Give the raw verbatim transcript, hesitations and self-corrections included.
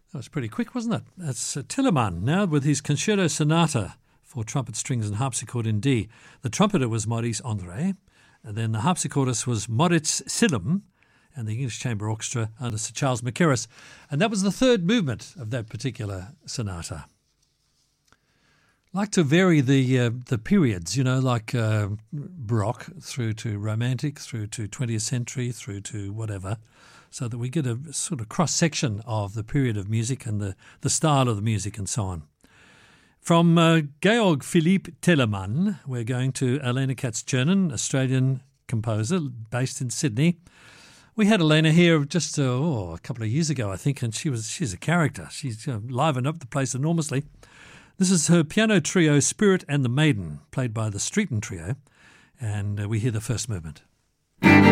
That was pretty quick, wasn't it? That's uh, Telemann now with his Concerto Sonata for trumpet, strings and harpsichord in D. The trumpeter was Maurice André, and then the harpsichordist was Moritz Sillum, and the English Chamber Orchestra under Sir Charles Mackerras. And that was the third movement of that particular sonata. Like to vary the uh, the periods, you know, like uh, Baroque through to Romantic, through to twentieth century, through to whatever, so that we get a sort of cross-section of the period of music and the, the style of the music and so on. From uh, Georg Philipp Telemann, we're going to Elena Katz-Chernin, Australian composer based in Sydney. We had Elena here just uh, oh, a couple of years ago, I think, and she was she's a character. She's uh, livened up the place enormously. This is her piano trio, Spirit and the Maiden, played by the Streeton Trio, and uh, we hear the first movement.